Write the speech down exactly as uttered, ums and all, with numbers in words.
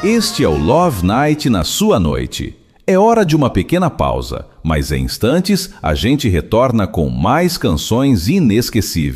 Este é o Love Night na sua noite. É hora de uma pequena pausa, mas em instantes a gente retorna com mais canções inesquecíveis.